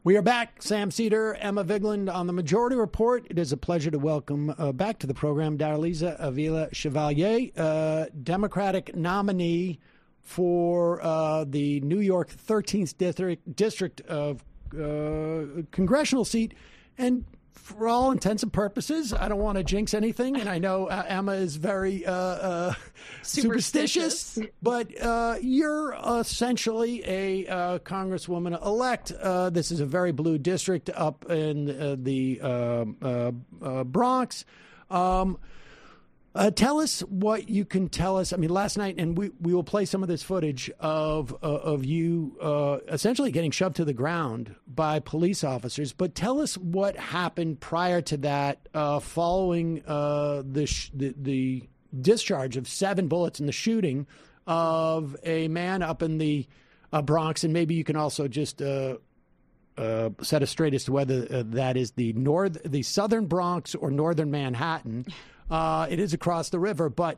We are back. Sam Seder, Emma Vigeland on the Majority Report. It is a pleasure to welcome back to the program Darlisa Avila Chevalier, Democratic nominee for the New York 13th District of congressional seat. And for all intents and purposes, I don't want to jinx anything, and I know Emma is very superstitious, but you're essentially a congresswoman-elect. This is a very blue district up in the Bronx. Tell us what you can tell us. I mean, last night, and we will play some of this footage of you essentially getting shoved to the ground by police officers. But tell us what happened prior to that, following the discharge of 7 bullets in the shooting of a man up in the Bronx, and maybe you can also just set us straight as to whether that is the southern Bronx or northern Manhattan. It is across the river, but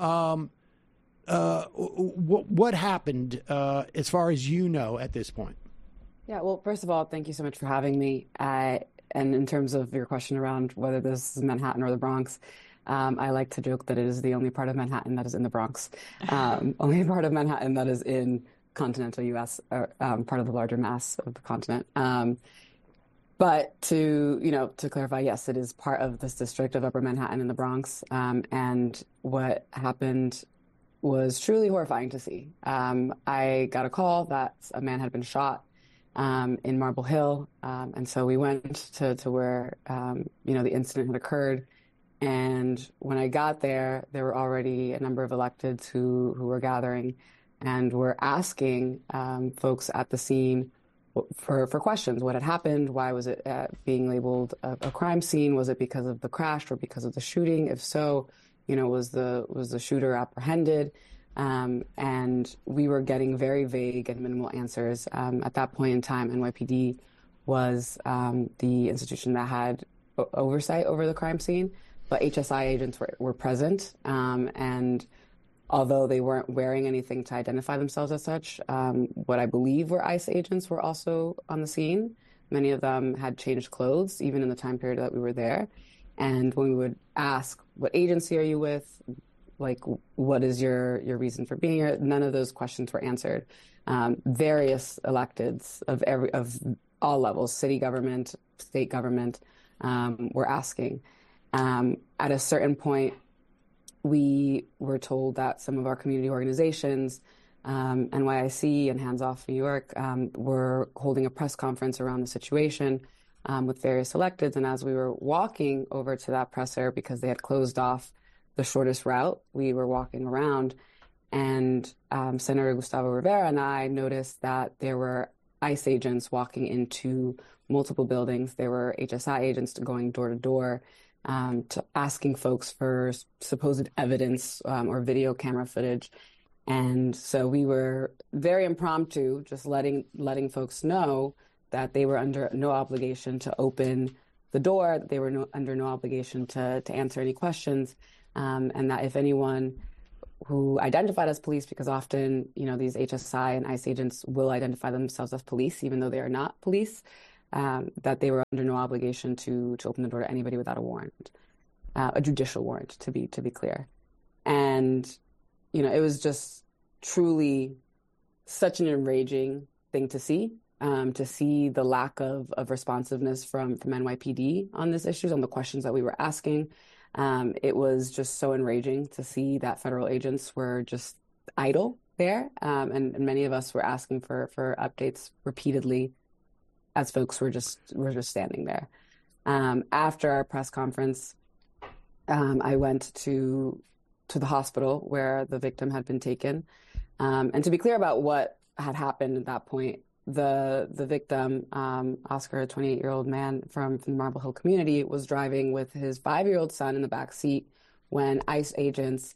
what happened as far as you know at this point? Yeah, well, first of all, thank you so much for having me. And in terms of your question around whether this is Manhattan or the Bronx, I like to joke that it is the only part of Manhattan that is in the Bronx, only part of Manhattan that is in continental U.S., part of the larger mass of the continent. But to clarify, yes, it is part of this district of Upper Manhattan in the Bronx. And what happened was truly horrifying to see. I got a call that a man had been shot in Marble Hill. And so we went to where, the incident had occurred. And when I got there, there were already a number of electeds who were gathering and were asking folks at the scene for questions. What had happened? Why was it being labeled a crime scene? Was it because of the crash or because of the shooting? If so, was the shooter apprehended? And we were getting very vague and minimal answers. At that point in time, NYPD was the institution that had oversight over the crime scene, but HSI agents were present. And although they weren't wearing anything to identify themselves as such, what I believe were ICE agents were also on the scene. Many of them had changed clothes, even in the time period that we were there. And when we would ask, what agency are you with? Like, what is your reason for being here? None of those questions were answered. Various electeds of all levels, city government, state government, were asking. At a certain point, we were told that some of our community organizations, NYIC and Hands Off New York, were holding a press conference around the situation with various electeds. And as we were walking over to that presser, because they had closed off the shortest route, we were walking around, and Senator Gustavo Rivera and I noticed that there were ICE agents walking into multiple buildings. There were HSI agents going door to door, to asking folks for supposed evidence or video camera footage. And so we were very impromptu, just letting folks know that they were under no obligation to open the door, that they were under no obligation to answer any questions, and that if anyone who identified as police, because often, these HSI and ICE agents will identify themselves as police, even though they are not police, that they were under no obligation to open the door to anybody without a warrant, a judicial warrant, to be clear. And, it was just truly such an enraging thing to see the lack of responsiveness from NYPD on this issue, on the questions that we were asking. It was just so enraging to see that federal agents were just idle there. And many of us were asking for updates repeatedly as folks were just standing there. After our press conference, I went to the hospital where the victim had been taken. And to be clear about what had happened at that point, the victim, Oscar, a 28-year-old man from the Marble Hill community, was driving with his 5-year-old son in the back seat when ICE agents,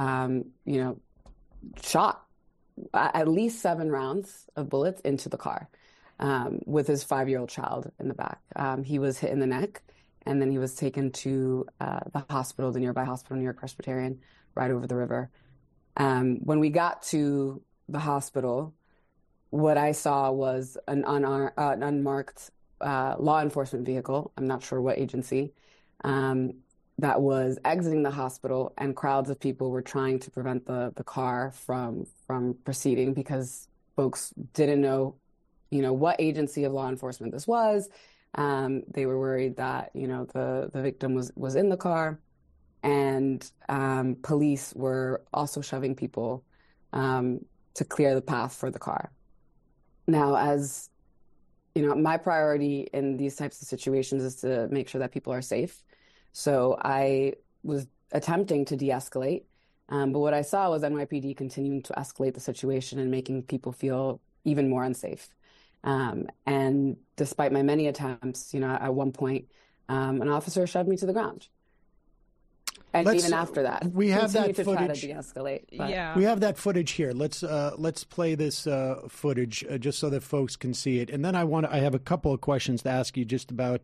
shot at least 7 rounds of bullets into the car with his 5-year-old child in the back. He was hit in the neck, and then he was taken to the hospital, the nearby hospital, New York Presbyterian, right over the river. When we got to the hospital, what I saw was an unmarked law enforcement vehicle. I'm not sure what agency, that was exiting the hospital, and crowds of people were trying to prevent the car from proceeding because folks didn't know, what agency of law enforcement this was. They were worried that, the victim was in the car, and police were also shoving people to clear the path for the car. Now, as my priority in these types of situations is to make sure that people are safe. So I was attempting to de-escalate, but what I saw was NYPD continuing to escalate the situation and making people feel even more unsafe. And despite my many attempts, at one point, an officer shoved me to the ground. And even after that, we have that to footage. Try to de-escalate. Yeah, we have that footage here. Let's play this footage just so that folks can see it. And then I have a couple of questions to ask you just about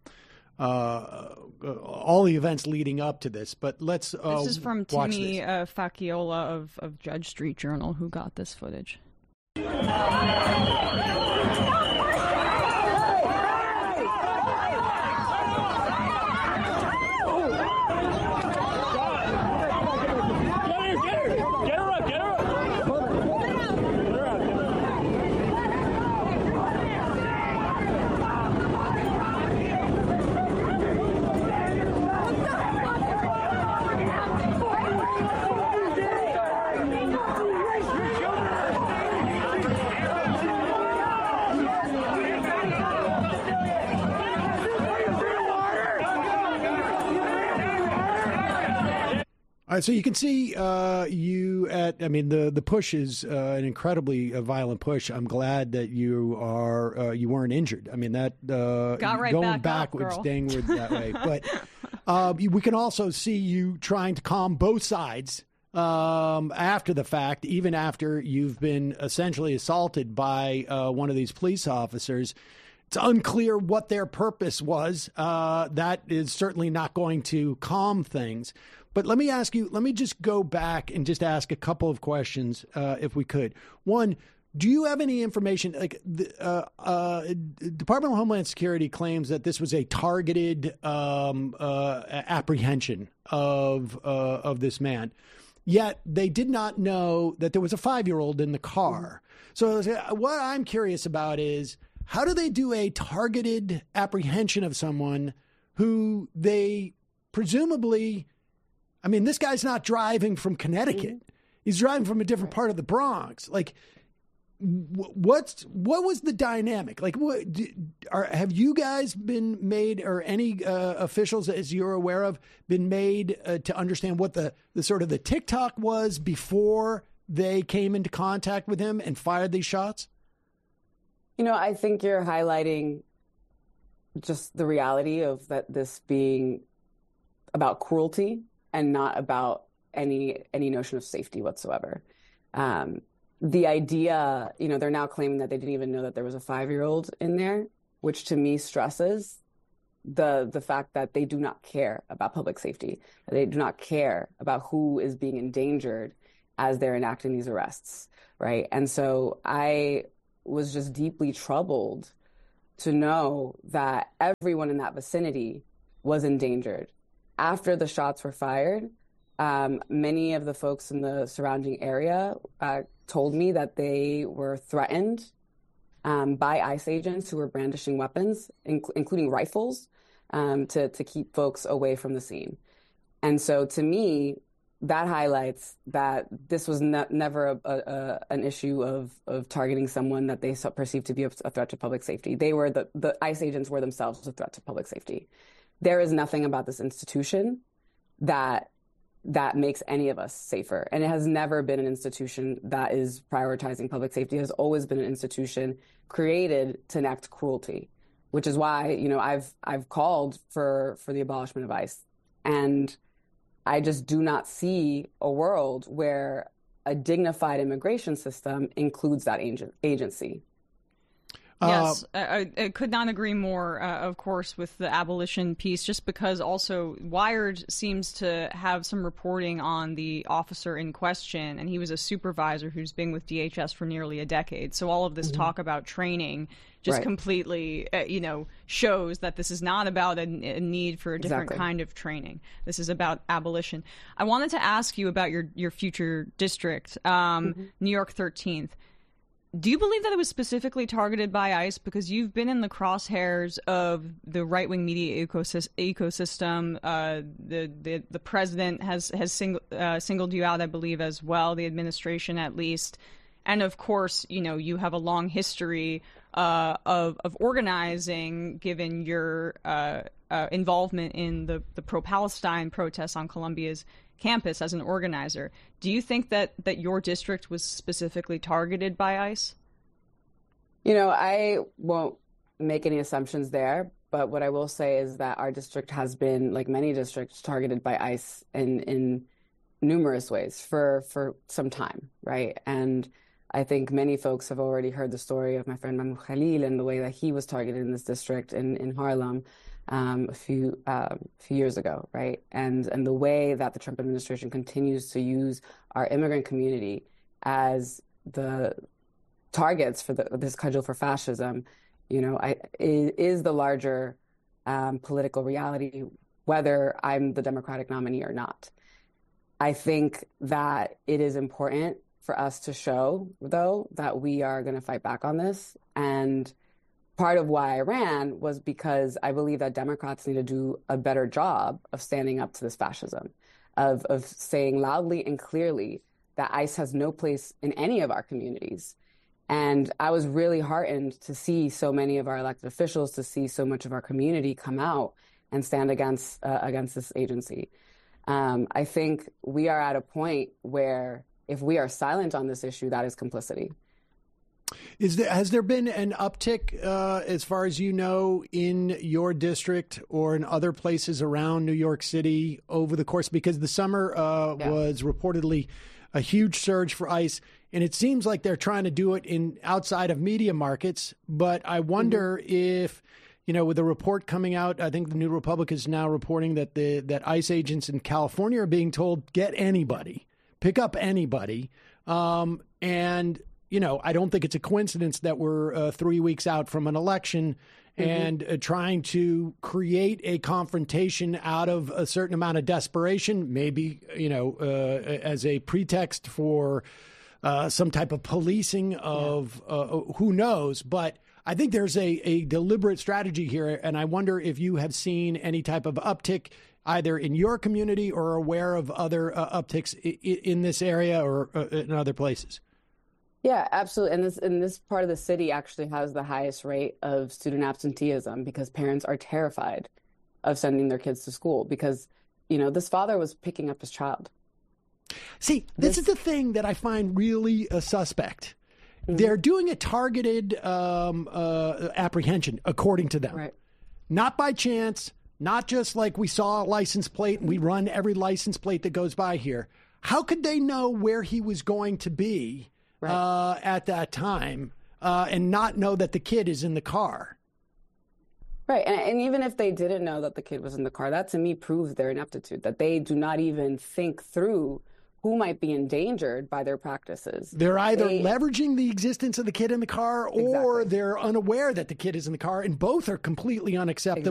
all the events leading up to this. But let's this is from Timmy Facchiola of Judge Street Journal, who got this footage. So you can see the push is an incredibly violent push. I'm glad that you weren't injured. I mean, that got right going back backwards, up, downward that way. But we can also see you trying to calm both sides after the fact, even after you've been essentially assaulted by one of these police officers. It's unclear what their purpose was. That is certainly not going to calm things. But let me just go back and just ask a couple of questions, if we could. One, do you have any information, like the Department of Homeland Security claims that this was a targeted apprehension of this man, yet they did not know that there was a 5-year-old in the car. So what I'm curious about is, how do they do a targeted apprehension of someone who they presumably... I mean, this guy's not driving from Connecticut. He's driving from a different part of the Bronx. Like, what was the dynamic? Like, have you guys been made, or any officials, as you're aware of, been made to understand what the sort of the TikTok was before they came into contact with him and fired these shots? I think you're highlighting just the reality of that this being about cruelty and not about any notion of safety whatsoever. The idea, they're now claiming that they didn't even know that there was a 5-year-old in there, which to me stresses the fact that they do not care about public safety. They do not care about who is being endangered as they're enacting these arrests, right? And so I was just deeply troubled to know that everyone in that vicinity was endangered. After the shots were fired, many of the folks in the surrounding area told me that they were threatened by ICE agents who were brandishing weapons, including rifles, to keep folks away from the scene. And so to me, that highlights that this was never an issue of targeting someone that they perceived to be a threat to public safety. They were the ICE agents were themselves a threat to public safety. There is nothing about this institution that makes any of us safer. And it has never been an institution that is prioritizing public safety. It has always been an institution created to enact cruelty, which is why, I've called for the abolishment of ICE. And I just do not see a world where a dignified immigration system includes that agency. Yes, I could not agree more, of course, with the abolition piece, just because also Wired seems to have some reporting on the officer in question, and he was a supervisor who's been with DHS for nearly a decade. So all of this talk about training just completely, shows that this is not about a need for a different kind of training. This is about abolition. I wanted to ask you about your future district, New York 13th. Do you believe that it was specifically targeted by ICE? Because you've been in the crosshairs of the right-wing media ecosystem. The president has singled you out, I believe, as well, the administration at least. And of course, you have a long history of organizing, given your involvement in the pro-Palestine protests on Columbia's campus as an organizer. Do you think that your district was specifically targeted by ICE? I won't make any assumptions there, but what I will say is that our district has been, like many districts, targeted by ICE in numerous ways for some time, right? And I think many folks have already heard the story of my friend Mahmoud Khalil and the way that he was targeted in this district in Harlem a few years ago, right? And the way that the Trump administration continues to use our immigrant community as the targets for this cudgel for fascism, is the larger political reality, whether I'm the Democratic nominee or not. I think that it is important for us to show, though, that we are going to fight back on this. And part of why I ran was because I believe that Democrats need to do a better job of standing up to this fascism, of saying loudly and clearly that ICE has no place in any of our communities. And I was really heartened to see so many of our elected officials, to see so much of our community come out and stand against this agency. I think we are at a point where if we are silent on this issue, that is complicity. Has there been an uptick, as far as you know, in your district or in other places around New York City over the course? Because the summer was reportedly a huge surge for ICE, and it seems like they're trying to do it outside of media markets. But I wonder if, with a report coming out, I think the New Republic is now reporting that ICE agents in California are being told, get anybody, pick up anybody. And I don't think it's a coincidence that we're 3 weeks out from an election and trying to create a confrontation out of a certain amount of desperation, maybe, as a pretext for some type of policing of who knows. But I think there's a deliberate strategy here. And I wonder if you have seen any type of uptick either in your community or aware of other upticks in this area or in other places. Yeah, absolutely. And this part of the city actually has the highest rate of student absenteeism because parents are terrified of sending their kids to school because, this father was picking up his child. See, this is the thing that I find really suspect. They're doing a targeted apprehension, according to them. Right. Not by chance, not just like we saw a license plate and we run every license plate that goes by here. How could they know where he was going to be at that time and not know that the kid is in the car? Right. And even if they didn't know that the kid was in the car, that to me proves their ineptitude, that they do not even think through who might be endangered by their practices. They're either leveraging the existence of the kid in the car or they're unaware that the kid is in the car, and both are completely unacceptable.